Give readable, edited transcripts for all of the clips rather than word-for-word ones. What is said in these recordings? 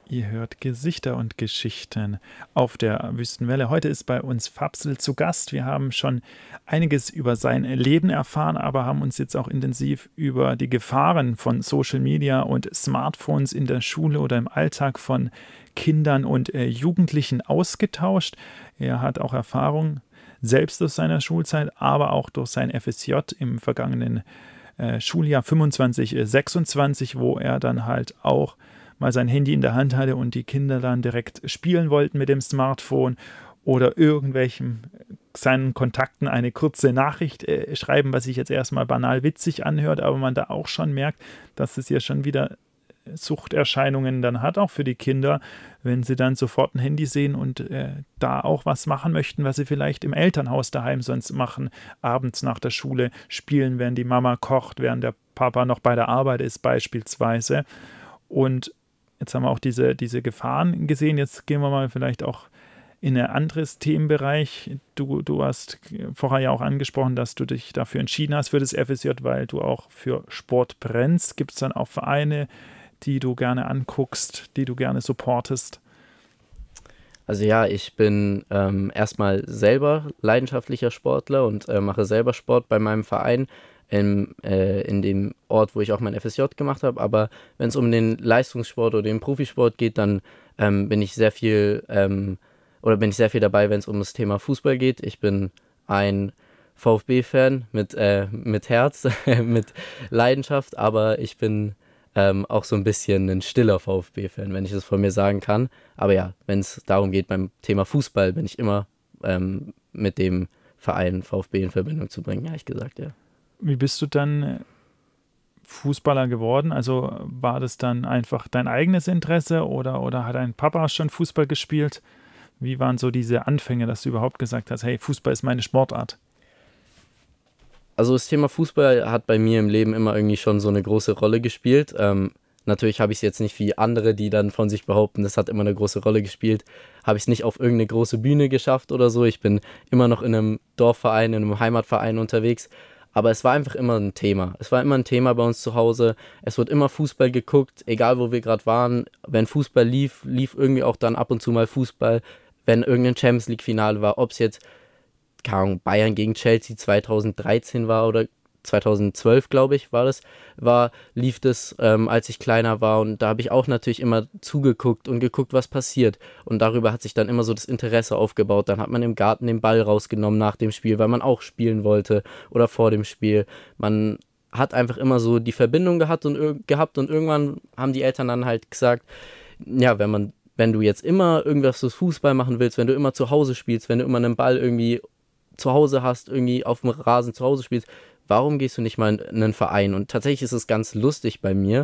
Ihr hört Gesichter und Geschichten auf der Wüstenwelle. Heute ist bei uns Fapsel zu Gast. Wir haben schon einiges über sein Leben erfahren, aber haben uns jetzt auch intensiv über die Gefahren von Social Media und Smartphones in der Schule oder im Alltag von Kindern und Jugendlichen ausgetauscht. Er hat auch Erfahrung selbst aus seiner Schulzeit, aber auch durch sein FSJ im vergangenen Schuljahr 25, 26, wo er dann halt auch mal sein Handy in der Hand hatte und die Kinder dann direkt spielen wollten mit dem Smartphone oder irgendwelchen seinen Kontakten eine kurze Nachricht schreiben, was sich jetzt erstmal banal witzig anhört, aber man da auch schon merkt, dass es ja schon wieder Suchterscheinungen dann hat, auch für die Kinder, wenn sie dann sofort ein Handy sehen und da auch was machen möchten, was sie vielleicht im Elternhaus daheim sonst machen, abends nach der Schule spielen, während die Mama kocht, während der Papa noch bei der Arbeit ist beispielsweise. Und jetzt haben wir auch diese Gefahren gesehen. Jetzt gehen wir mal vielleicht auch in ein anderes Themenbereich. Du hast vorher ja auch angesprochen, dass du dich dafür entschieden hast für das FSJ, weil du auch für Sport brennst. Gibt es dann auch Vereine, die du gerne anguckst, die du gerne supportest? Also ja, ich bin erstmal selber leidenschaftlicher Sportler und mache selber Sport bei meinem Verein in dem Ort, wo ich auch mein FSJ gemacht habe. Aber wenn es um den Leistungssport oder den Profisport geht, dann bin ich sehr viel bin ich sehr viel dabei, wenn es um das Thema Fußball geht. Ich bin ein VfB-Fan mit Herz, mit Leidenschaft, aber ich bin auch so ein bisschen ein stiller VfB-Fan, wenn ich das von mir sagen kann. Aber ja, wenn es darum geht, beim Thema Fußball bin ich immer mit dem Verein VfB in Verbindung zu bringen, ehrlich gesagt, ja. Wie bist du dann Fußballer geworden? Also war das dann einfach dein eigenes Interesse oder hat dein Papa schon Fußball gespielt? Wie waren so diese Anfänge, dass du überhaupt gesagt hast, hey, Fußball ist meine Sportart? Also das Thema Fußball hat bei mir im Leben immer irgendwie schon so eine große Rolle gespielt. Natürlich habe ich es jetzt nicht wie andere, die dann von sich behaupten, das hat immer eine große Rolle gespielt, habe ich es nicht auf irgendeine große Bühne geschafft oder so. Ich bin immer noch in einem Dorfverein, in einem Heimatverein unterwegs. Aber es war einfach immer ein Thema. Es war immer ein Thema bei uns zu Hause. Es wurde immer Fußball geguckt, egal wo wir gerade waren. Wenn Fußball lief irgendwie auch dann ab und zu mal Fußball. Wenn irgendein Champions League-Finale war, ob es jetzt keine Ahnung, Bayern gegen Chelsea 2013 war oder 2012, glaube ich, lief das, als ich kleiner war, und da habe ich auch natürlich immer zugeguckt und geguckt, was passiert, und darüber hat sich dann immer so das Interesse aufgebaut. Dann hat man im Garten den Ball rausgenommen nach dem Spiel, weil man auch spielen wollte, oder vor dem Spiel. Man hat einfach immer so die Verbindung gehabt und irgendwann haben die Eltern dann halt gesagt, ja, wenn du jetzt immer irgendwas fürs Fußball machen willst, wenn du immer zu Hause spielst, wenn du immer einen Ball irgendwie zu Hause hast, irgendwie auf dem Rasen zu Hause spielst, warum gehst du nicht mal in einen Verein? Und tatsächlich ist es ganz lustig bei mir,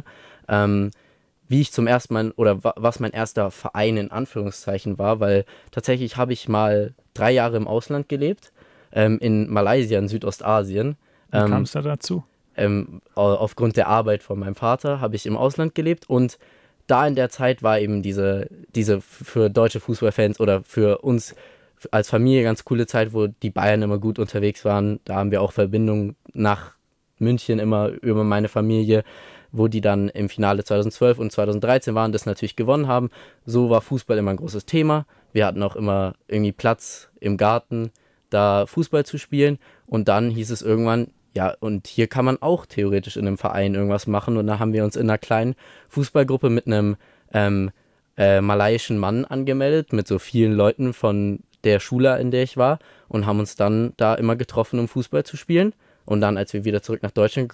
wie ich zum ersten Mal, oder was mein erster Verein in Anführungszeichen war, weil tatsächlich habe ich mal 3 Jahre im Ausland gelebt, in Malaysia in Südostasien. Wie kam Ähm, es da dazu? Aufgrund der Arbeit von meinem Vater habe ich im Ausland gelebt, und da in der Zeit war eben diese für deutsche Fußballfans oder für uns als Familie ganz coole Zeit, wo die Bayern immer gut unterwegs waren. Da haben wir auch Verbindungen nach München immer über meine Familie, wo die dann im Finale 2012 und 2013 waren, das natürlich gewonnen haben. So war Fußball immer ein großes Thema. Wir hatten auch immer irgendwie Platz im Garten, da Fußball zu spielen. Und dann hieß es irgendwann, ja, und hier kann man auch theoretisch in einem Verein irgendwas machen. Und da haben wir uns in einer kleinen Fußballgruppe mit einem malaiischen Mann angemeldet, mit so vielen Leuten von der Schule, in der ich war, und haben uns dann da immer getroffen, um Fußball zu spielen. Und dann, als wir wieder zurück nach Deutschland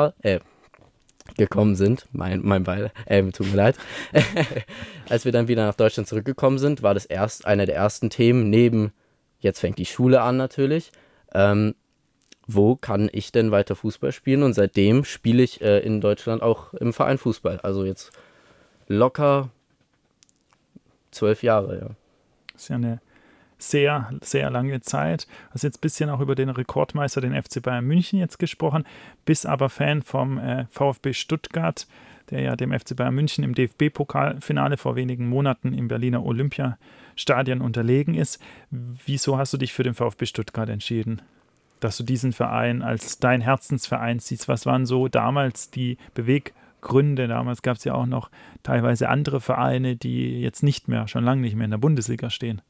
gekommen sind, mein Beil, tut mir leid, als wir dann wieder nach Deutschland zurückgekommen sind, war das einer der ersten Themen, neben, jetzt fängt die Schule an natürlich, wo kann ich denn weiter Fußball spielen? Und seitdem spiele ich in Deutschland auch im Verein Fußball. Also jetzt locker 12 Jahre, ja. Das ist ja eine sehr, sehr lange Zeit. Du hast jetzt ein bisschen auch über den Rekordmeister, den FC Bayern München, jetzt gesprochen, bist aber Fan vom VfB Stuttgart, der ja dem FC Bayern München im DFB-Pokalfinale vor wenigen Monaten im Berliner Olympiastadion unterlegen ist. Wieso hast du dich für den VfB Stuttgart entschieden, dass du diesen Verein als dein Herzensverein siehst? Was waren so damals die Beweggründe Gründe. Damals gab es ja auch noch teilweise andere Vereine, die jetzt schon lange nicht mehr in der Bundesliga stehen.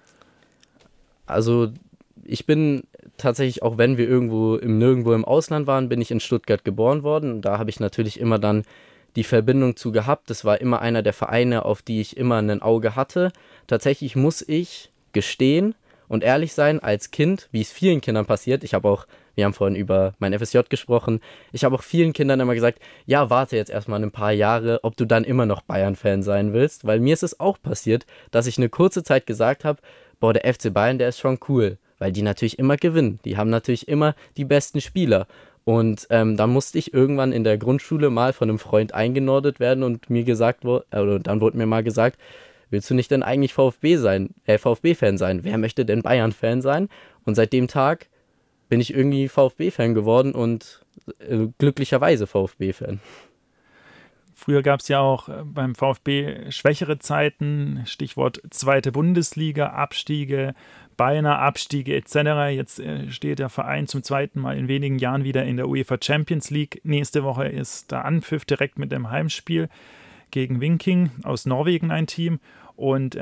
Also ich bin tatsächlich, auch wenn wir nirgendwo im Ausland waren, bin ich in Stuttgart geboren worden. Und da habe ich natürlich immer dann die Verbindung zu gehabt. Das war immer einer der Vereine, auf die ich immer ein Auge hatte. Tatsächlich muss ich gestehen und ehrlich sein, als Kind, wie es vielen Kindern passiert, wir haben vorhin über mein FSJ gesprochen, ich habe auch vielen Kindern immer gesagt, ja, warte jetzt erstmal ein paar Jahre, ob du dann immer noch Bayern-Fan sein willst, weil mir ist es auch passiert, dass ich eine kurze Zeit gesagt habe, boah, der FC Bayern, der ist schon cool, weil die natürlich immer gewinnen, die haben natürlich immer die besten Spieler. Und dann musste ich irgendwann in der Grundschule mal von einem Freund eingenordet werden und dann wurde mir mal gesagt, willst du nicht denn eigentlich VfB-Fan sein? Wer möchte denn Bayern-Fan sein? Und seit dem Tag bin ich irgendwie VfB-Fan geworden und glücklicherweise VfB-Fan. Früher gab es ja auch beim VfB schwächere Zeiten, Stichwort zweite Bundesliga, Abstiege, beinahe Abstiege etc. Jetzt steht der Verein zum zweiten Mal in wenigen Jahren wieder in der UEFA Champions League. Nächste Woche ist der Anpfiff direkt mit dem Heimspiel gegen Viking aus Norwegen, ein Team. Und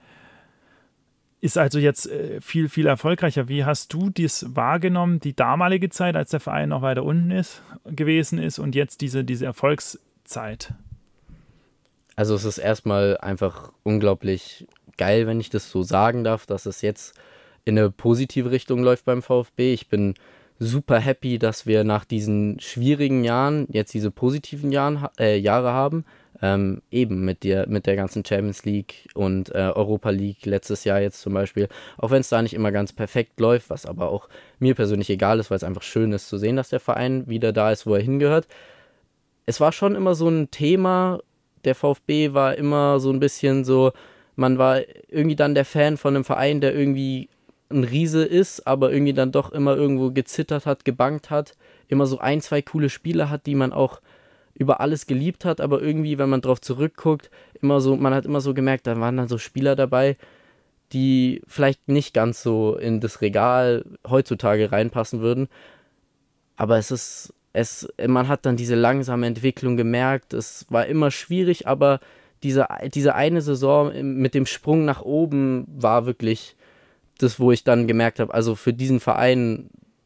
ist also jetzt viel, viel erfolgreicher. Wie hast du das wahrgenommen, die damalige Zeit, als der Verein noch weiter unten gewesen ist und jetzt diese Erfolgszeit? Also es ist erstmal einfach unglaublich geil, wenn ich das so sagen darf, dass es jetzt in eine positive Richtung läuft beim VfB. Ich bin super happy, dass wir nach diesen schwierigen Jahren jetzt diese positiven Jahre haben. Eben mit der ganzen Champions League und Europa League letztes Jahr jetzt zum Beispiel. Auch wenn es da nicht immer ganz perfekt läuft, was aber auch mir persönlich egal ist, weil es einfach schön ist zu sehen, dass der Verein wieder da ist, wo er hingehört. Es war schon immer so ein Thema, der VfB war immer so ein bisschen so, man war irgendwie dann der Fan von einem Verein, der irgendwie ein Riese ist, aber irgendwie dann doch immer irgendwo gezittert hat, gebangt hat, immer so ein, zwei coole Spieler hat, die man auch über alles geliebt hat, aber irgendwie, wenn man drauf zurückguckt, man hat immer so gemerkt, da waren dann so Spieler dabei, die vielleicht nicht ganz so in das Regal heutzutage reinpassen würden, aber man hat dann diese langsame Entwicklung gemerkt, es war immer schwierig, aber diese eine Saison mit dem Sprung nach oben war wirklich das, wo ich dann gemerkt habe, also für diesen Verein,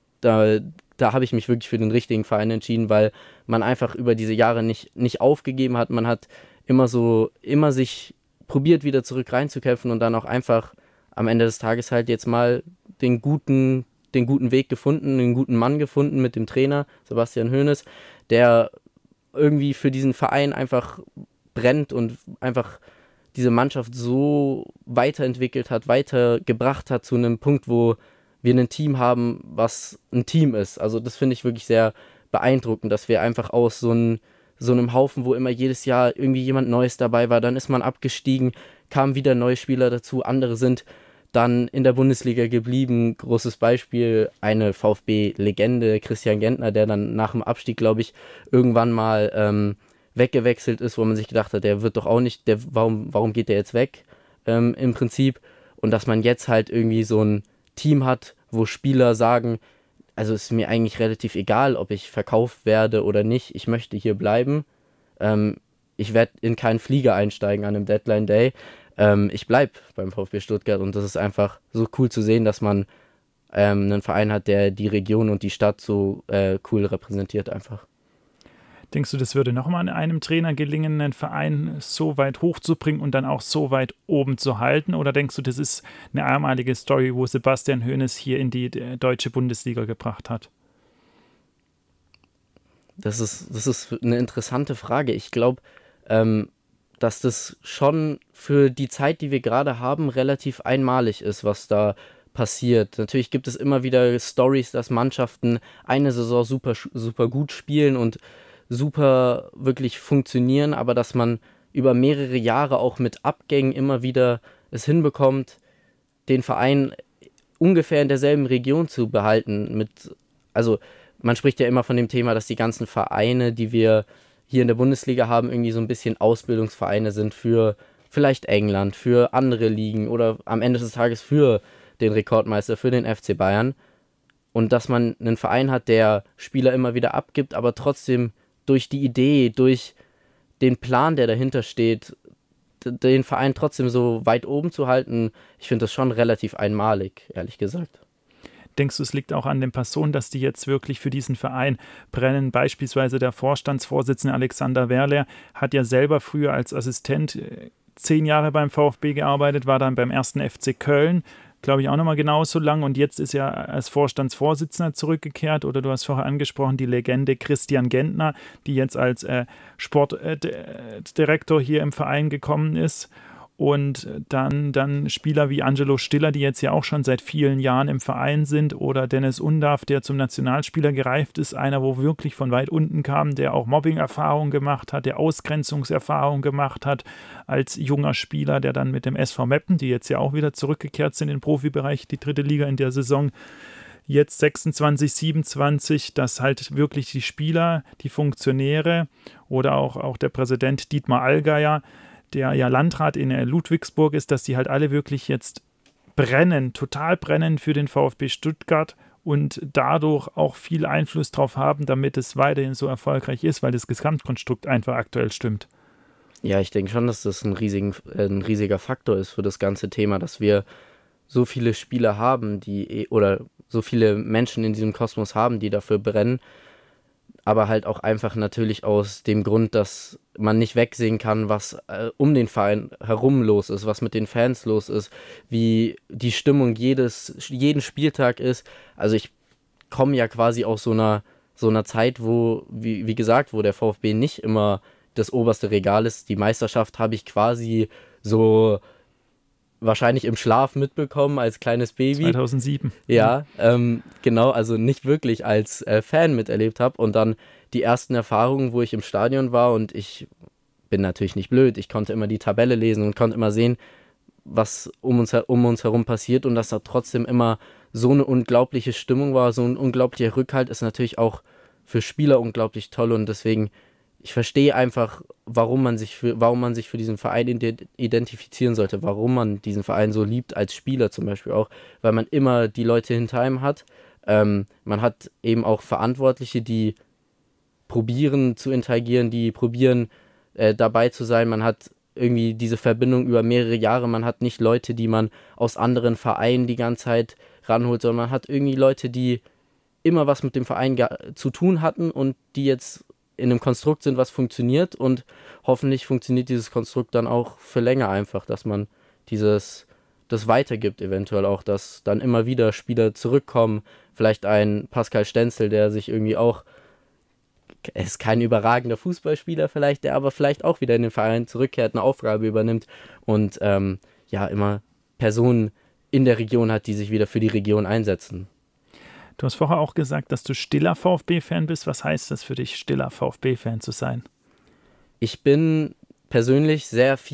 da habe ich mich wirklich für den richtigen Verein entschieden, weil man einfach über diese Jahre nicht aufgegeben hat. Man hat immer sich probiert, wieder zurück reinzukämpfen und dann auch einfach am Ende des Tages halt jetzt mal den guten Weg gefunden, den guten Mann gefunden mit dem Trainer Sebastian Hoeneß, der irgendwie für diesen Verein einfach brennt und einfach diese Mannschaft so weiterentwickelt hat, weitergebracht hat zu einem Punkt, wo wir ein Team haben, was ein Team ist. Also das finde ich wirklich sehr beeindruckend, dass wir einfach aus so einem Haufen, wo immer jedes Jahr irgendwie jemand Neues dabei war, dann ist man abgestiegen, kamen wieder neue Spieler dazu, andere sind dann in der Bundesliga geblieben. Großes Beispiel, eine VfB-Legende, Christian Gentner, der dann nach dem Abstieg, glaube ich, irgendwann mal weggewechselt ist, wo man sich gedacht hat, der wird doch auch nicht, warum geht der jetzt weg im Prinzip? Und dass man jetzt halt irgendwie so ein Team hat, wo Spieler sagen, also ist mir eigentlich relativ egal, ob ich verkauft werde oder nicht, ich möchte hier bleiben. Ich werde in keinen Flieger einsteigen an einem Deadline Day. Ich bleibe beim VfB Stuttgart und das ist einfach so cool zu sehen, dass man einen Verein hat, der die Region und die Stadt so cool repräsentiert einfach. Denkst du, das würde nochmal an einem Trainer gelingen, einen Verein so weit hochzubringen und dann auch so weit oben zu halten? Oder denkst du, das ist eine einmalige Story, wo Sebastian Hoeneß hier in die deutsche Bundesliga gebracht hat? Das ist eine interessante Frage. Ich glaube, dass das schon für die Zeit, die wir gerade haben, relativ einmalig ist, was da passiert. Natürlich gibt es immer wieder Stories, dass Mannschaften eine Saison super, super gut spielen und super wirklich funktionieren, aber dass man über mehrere Jahre auch mit Abgängen immer wieder es hinbekommt, den Verein ungefähr in derselben Region zu behalten. Also man spricht ja immer von dem Thema, dass die ganzen Vereine, die wir hier in der Bundesliga haben, irgendwie so ein bisschen Ausbildungsvereine sind für vielleicht England, für andere Ligen oder am Ende des Tages für den Rekordmeister, für den FC Bayern. Und dass man einen Verein hat, der Spieler immer wieder abgibt, aber trotzdem durch die Idee, durch den Plan, der dahinter steht, den Verein trotzdem so weit oben zu halten, ich finde das schon relativ einmalig, ehrlich gesagt. Denkst du, es liegt auch an den Personen, dass die jetzt wirklich für diesen Verein brennen? Beispielsweise der Vorstandsvorsitzende Alexander Werler hat ja selber früher als Assistent 10 Jahre beim VfB gearbeitet, war dann beim 1. FC Köln, glaube ich, auch nochmal genauso lang, und jetzt ist er als Vorstandsvorsitzender zurückgekehrt. Oder du hast vorher angesprochen, die Legende Christian Gentner, die jetzt als Sportdirektor hier im Verein gekommen ist. Und dann Spieler wie Angelo Stiller, die jetzt ja auch schon seit vielen Jahren im Verein sind, oder Dennis Undav, der zum Nationalspieler gereift ist, einer, wo wirklich von weit unten kam, der auch Mobbing-Erfahrung gemacht hat, der Ausgrenzungserfahrung gemacht hat als junger Spieler, der dann mit dem SV Meppen, die jetzt ja auch wieder zurückgekehrt sind in den Profibereich, die 3. Liga in der Saison, jetzt 26, 27, dass halt wirklich die Spieler, die Funktionäre oder auch der Präsident Dietmar Allgeier, der ja Landrat in Ludwigsburg ist, dass die halt alle wirklich jetzt brennen, total brennen für den VfB Stuttgart und dadurch auch viel Einfluss drauf haben, damit es weiterhin so erfolgreich ist, weil das Gesamtkonstrukt einfach aktuell stimmt. Ja, ich denke schon, dass das ein riesiger Faktor ist für das ganze Thema, dass wir so viele Spieler haben, oder so viele Menschen in diesem Kosmos haben, die dafür brennen, aber halt auch einfach natürlich aus dem Grund, dass man nicht wegsehen kann, was um den Verein herum los ist, was mit den Fans los ist, wie die Stimmung jeden Spieltag ist. Also ich komme ja quasi aus so einer Zeit, wo, wie gesagt, wo der VfB nicht immer das oberste Regal ist. Die Meisterschaft habe ich quasi so wahrscheinlich im Schlaf mitbekommen als kleines Baby. 2007. Ja, genau, also nicht wirklich als Fan miterlebt habe. Und dann die ersten Erfahrungen, wo ich im Stadion war, und ich bin natürlich nicht blöd, ich konnte immer die Tabelle lesen und konnte immer sehen, was um uns herum passiert, und dass da trotzdem immer so eine unglaubliche Stimmung war, so ein unglaublicher Rückhalt, ist natürlich auch für Spieler unglaublich toll, und deswegen, ich verstehe einfach, warum man sich für diesen Verein identifizieren sollte, warum man diesen Verein so liebt, als Spieler zum Beispiel auch, weil man immer die Leute hinter einem hat. Man hat eben auch Verantwortliche, die probieren zu interagieren, die probieren dabei zu sein. Man hat irgendwie diese Verbindung über mehrere Jahre. Man hat nicht Leute, die man aus anderen Vereinen die ganze Zeit ranholt, sondern man hat irgendwie Leute, die immer was mit dem Verein zu tun hatten und die jetzt in einem Konstrukt sind, was funktioniert, und hoffentlich funktioniert dieses Konstrukt dann auch für länger einfach, dass man das weitergibt, eventuell auch, dass dann immer wieder Spieler zurückkommen, vielleicht ein Pascal Stenzel, der sich irgendwie auch, er ist kein überragender Fußballspieler vielleicht, der aber vielleicht auch wieder in den Verein zurückkehrt, eine Aufgabe übernimmt und immer Personen in der Region hat, die sich wieder für die Region einsetzen. Du hast vorher auch gesagt, dass du stiller VfB-Fan bist. Was heißt das für dich, stiller VfB-Fan zu sein? Ich bin persönlich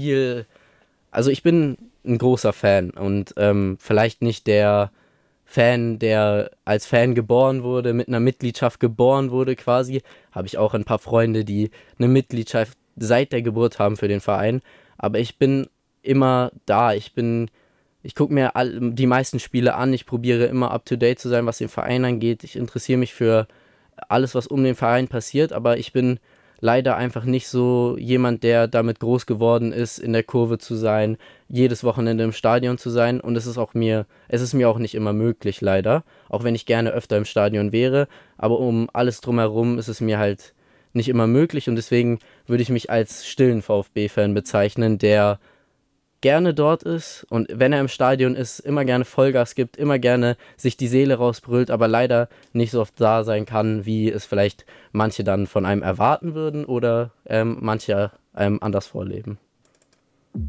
ich bin ein großer Fan und vielleicht nicht der Fan, der als Fan geboren wurde, mit einer Mitgliedschaft geboren wurde quasi. Habe ich auch ein paar Freunde, die eine Mitgliedschaft seit der Geburt haben für den Verein. Aber ich bin immer da. Ich gucke mir die meisten Spiele an. Ich probiere immer up-to-date zu sein, was den Verein angeht. Ich interessiere mich für alles, was um den Verein passiert. Aber ich bin leider einfach nicht so jemand, der damit groß geworden ist, in der Kurve zu sein, jedes Wochenende im Stadion zu sein. Und es ist mir auch nicht immer möglich, leider. Auch wenn ich gerne öfter im Stadion wäre. Aber um alles drumherum ist es mir halt nicht immer möglich. Und deswegen würde ich mich als stillen VfB-Fan bezeichnen, der gerne dort ist und wenn er im Stadion ist, immer gerne Vollgas gibt, immer gerne sich die Seele rausbrüllt, aber leider nicht so oft da sein kann, wie es vielleicht manche dann von einem erwarten würden oder manche einem anders vorleben.